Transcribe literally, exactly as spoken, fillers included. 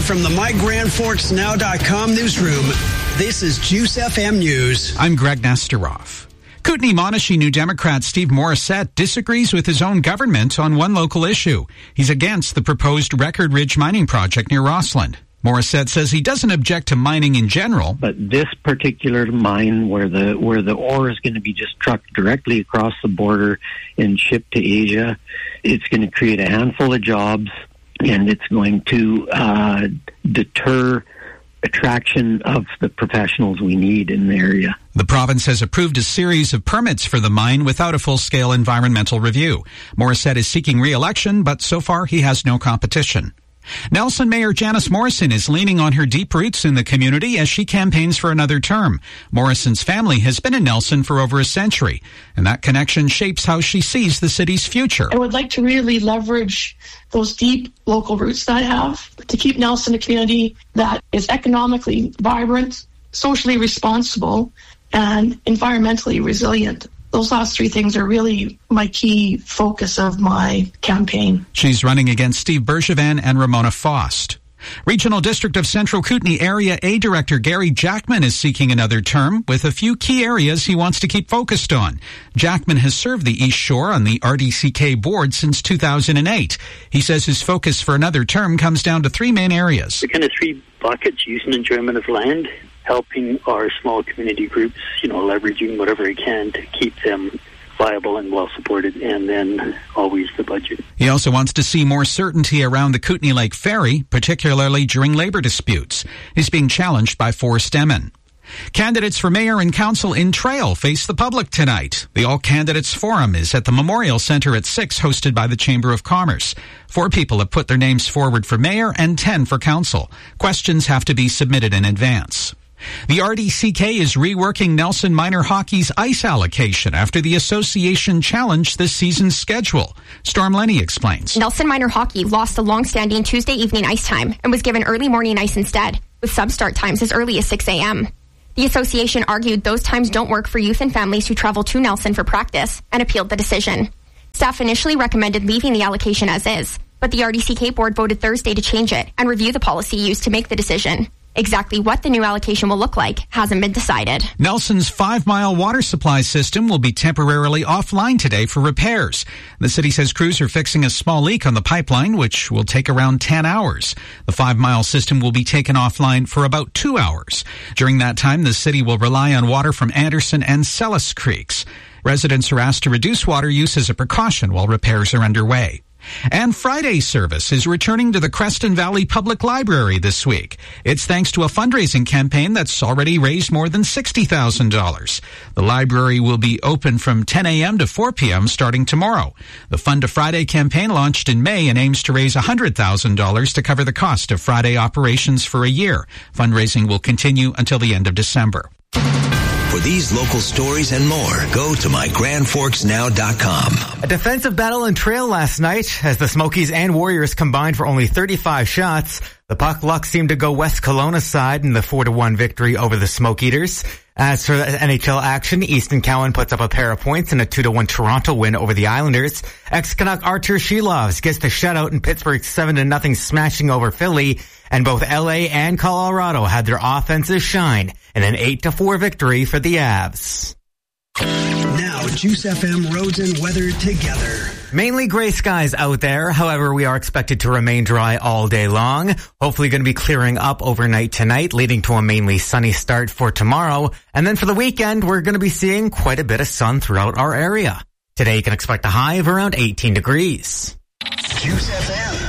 from the My Grand Forks Now dot com newsroom, this is Juice F M News. I'm Greg Nesteroff. Kootenay-Monashee New Democrat Steve Morissette disagrees with his own government on one local issue. He's against the proposed Record Ridge mining project near Rossland. Morissette says he doesn't object to mining in general. But this particular mine where the where the ore is going to be just trucked directly across the border and shipped to Asia, it's going to create a handful of jobs, and it's going to uh, deter attraction of the professionals we need in the area. The province has approved a series of permits for the mine without a full-scale environmental review. Morissette is seeking re-election, but so far he has no competition. Nelson Mayor Janice Morrison is leaning on her deep roots in the community as she campaigns for another term. Morrison's family has been in Nelson for over a century, and that connection shapes how she sees the city's future. I would like to really leverage those deep local roots that I have to keep Nelson a community that is economically vibrant, socially responsible, and environmentally resilient. Those last three things are really my key focus of my campaign. She's running against Steve Bergevin and Ramona Faust. Regional District of Central Kootenay Area A Director Gary Jackman is seeking another term with a few key areas he wants to keep focused on. Jackman has served the East Shore on the R D C K board since two thousand eight. He says his focus for another term comes down to three main areas. The kind of three buckets: use and enjoyment of land, helping our small community groups, you know, leveraging whatever it can to keep them viable and well supported, and then always the budget. He also wants to see more certainty around the Kootenay Lake Ferry, particularly during labor disputes. He's being challenged by Forrest Emmon. Candidates for mayor and council in Trail face the public tonight. The All Candidates Forum is at the Memorial Centre at six, hosted by the Chamber of Commerce. Four people have put their names forward for mayor and ten for council. Questions have to be submitted in advance. The R D C K is reworking Nelson Minor Hockey's ice allocation after the association challenged this season's schedule. Storm Lenny explains. Nelson Minor Hockey lost the long-standing Tuesday evening ice time and was given early morning ice instead, with some start times as early as six a.m. The association argued those times don't work for youth and families who travel to Nelson for practice and appealed the decision. Staff initially recommended leaving the allocation as is, but the R D C K board voted Thursday to change it and review the policy used to make the decision. Exactly what the new allocation will look like hasn't been decided. Nelson's five-mile water supply system will be temporarily offline today for repairs. The city says crews are fixing a small leak on the pipeline, which will take around ten hours. The five-mile system will be taken offline for about two hours. During that time, the city will rely on water from Anderson and Sellis Creeks. Residents are asked to reduce water use as a precaution while repairs are underway. And Friday service is returning to the Creston Valley Public Library this week. It's thanks to a fundraising campaign that's already raised more than sixty thousand dollars. The library will be open from ten a.m. to four p.m. starting tomorrow. The Fund to Friday campaign launched in May and aims to raise one hundred thousand dollars to cover the cost of Friday operations for a year. Fundraising will continue until the end of December. For these local stories and more, go to my grand forks now dot com. A defensive battle in Trail last night as the Smokies and Warriors combined for only thirty-five shots. The puck luck seemed to go West Kelowna's side in the four to one victory over the Smoke Eaters. As for the N H L action, Easton Cowan puts up a pair of points in a two to one Toronto win over the Islanders. Ex-Canuck Artur Shilovs gets the shutout in Pittsburgh's seven to nothing smashing over Philly. And both L A and Colorado had their offenses shine in an eight to four victory for the Avs. Now, Juice F M roads and weather together. Mainly gray skies out there. However, we are expected to remain dry all day long. Hopefully going to be clearing up overnight tonight, leading to a mainly sunny start for tomorrow. And then for the weekend, we're going to be seeing quite a bit of sun throughout our area. Today, you can expect a high of around eighteen degrees. Juice F M.